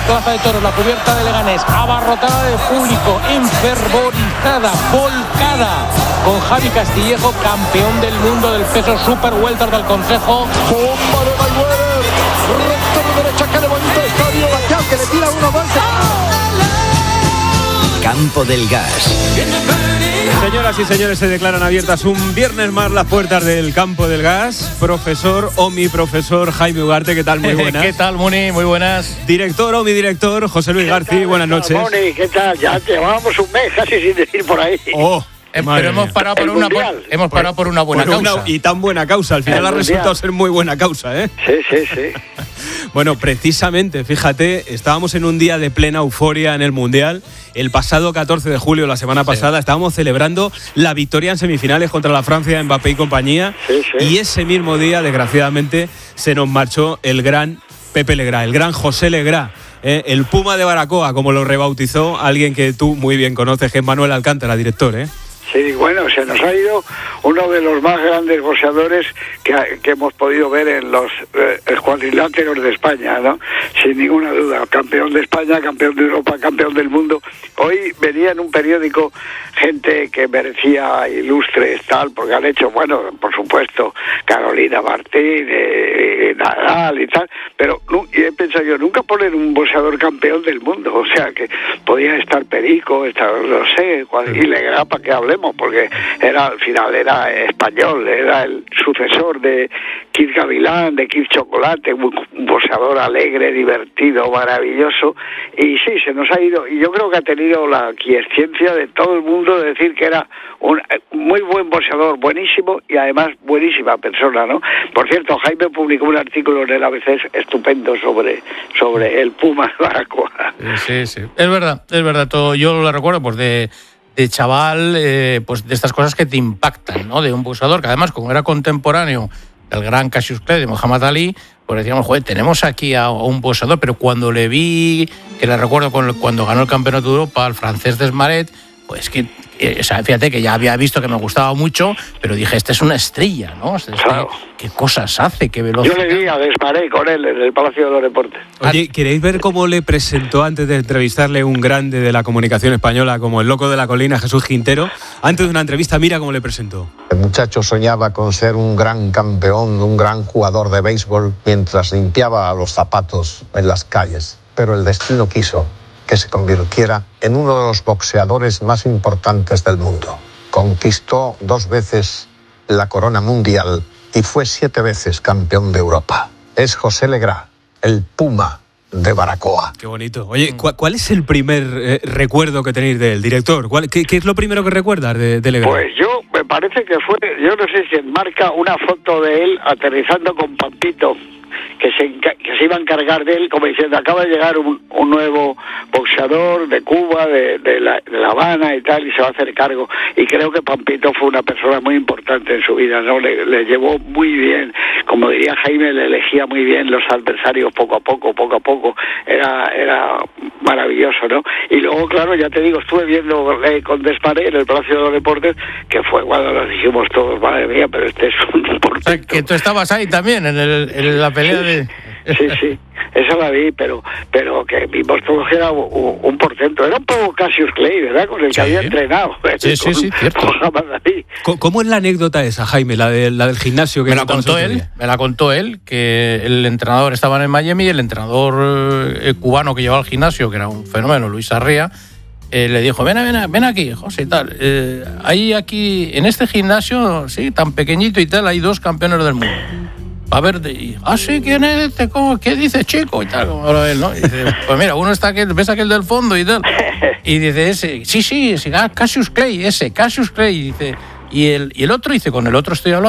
Plaza de Toros, la cubierta de Leganés, abarrotada de público, enfervorizada, volcada, con Javi Castillejo, campeón del mundo del peso super welter del Consejo. Bomba de Mayweather, recto de derecha, que le bonito el estadio, Pacquiao, que le tira uno más. Campo del Gas. Señoras y señores, se declaran abiertas un viernes más las puertas del Campo del Gas. Profesor o mi profesor Jaime Ugarte, ¿qué tal? Muy buenas. ¿Qué tal, Muni? Muy buenas. Director o mi director José Luis García, buenas noches. Moni, ¿qué tal? Ya llevábamos un mes casi sin decir por ahí. Oh, pero hemos parado por una buena causa. Y tan buena causa, al final ha resultado ser muy buena causa, ¿eh? Sí. Bueno, precisamente, fíjate, estábamos en un día de plena euforia en el Mundial. El pasado 14 de julio, la semana pasada, estábamos celebrando la victoria en semifinales contra la Francia, Mbappé y compañía. Sí. Y ese mismo día, desgraciadamente, se nos marchó el gran Pepe Legrá, el gran José Legrá, el Puma de Baracoa, como lo rebautizó alguien que tú muy bien conoces, que es Manuel Alcántara, director, ¿eh? Sí, bueno, se nos ha ido uno de los más grandes boxeadores que hemos podido ver en los cuadriláteros de España, ¿no? Sin ninguna duda. Campeón de España, campeón de Europa, campeón del mundo. Hoy venía en un periódico gente que merecía ilustres, tal, porque han hecho, bueno, por supuesto, Carolina Martín, Nadal y tal, pero y he pensado yo, nunca poner un boxeador campeón del mundo, o sea, que podía estar Perico, no sé, y Legrá, para que hablemos, porque al final era español, era el sucesor de Kid Gavilán, de Kid Chocolate, un boxeador alegre, divertido, maravilloso, y sí, se nos ha ido, y yo creo que ha tenido la aquiescencia de todo el mundo de decir que era un muy buen boxeador, buenísimo, y además buenísima persona, ¿no? Por cierto, Jaime publicó un artículo en el ABC estupendo sobre el Puma de Baracoa. Sí. Es verdad, todo, yo lo recuerdo pues de chaval, pues de estas cosas que te impactan, ¿no? De un boxeador que además, como era contemporáneo del gran Cassius Clay, de Muhammad Ali, pues decíamos, joder, tenemos aquí a un boxeador, pero cuando le vi, que le recuerdo cuando ganó el Campeonato de Europa, al francés Desmaret, pues que o sea, fíjate que ya había visto que me gustaba mucho, pero dije, este es una estrella, ¿no? Claro. ¿Qué cosas hace? ¿Qué velocidad? Yo le vi a Desmaret con él en el Palacio de los Deportes. Oye, ¿queréis ver cómo le presentó antes de entrevistarle un grande de la comunicación española como el loco de la colina, Jesús Quintero? Antes de una entrevista, mira cómo le presentó. El muchacho soñaba con ser un gran campeón, un gran jugador de béisbol, mientras limpiaba los zapatos en las calles. Pero el destino quiso que se convirtiera en uno de los boxeadores más importantes del mundo. Conquistó 2 veces la corona mundial y fue 7 veces campeón de Europa. Es José Legrá, el Puma de Baracoa. Qué bonito. Oye, ¿cuál es el primer recuerdo que tenéis del director? ¿Qué es lo primero que recuerdas de Legrá? Pues yo, me parece que fue, yo no sé si enmarca una foto de él aterrizando con Pampito, que se iba a encargar de él, como diciendo, acaba de llegar un nuevo boxeador de Cuba, de La Habana y tal, y se va a hacer cargo. Y creo que Pampito fue una persona muy importante en su vida, ¿no? Le llevó muy bien, como diría Jaime, le elegía muy bien los adversarios poco a poco. Era maravilloso, ¿no? Y luego, claro, ya te digo, estuve viendo con Desmaret en el Palacio de los Deportes, que fue cuando nos dijimos todos, madre mía, pero este es un portento. O sea, que tú estabas ahí también, en la pelea de... Sí, esa la vi, pero que vimos todos que era un portento. Era un poco Cassius Clay, ¿verdad? Con el que había entrenado. Sí, cierto. ¿Cómo es la anécdota esa, Jaime, la del gimnasio? Que me la contó él, que el entrenador estaba en Miami y el entrenador cubano que llevaba al gimnasio, que era un fenómeno, Luis Arría, le dijo, ven aquí, José, y tal. Hay aquí, en este gimnasio, sí, tan pequeñito y tal, hay 2 campeones del mundo. A ver, sí, ¿quién es este? ¿Qué dice, chico? Y tal, como habla él, ¿no? Y dice, pues mira, uno está aquí, ves aquel del fondo y tal. Y dice, ese, sí, Cassius Clay, Cassius Clay. Y dice, y el otro dice, con el otro estoy hablando.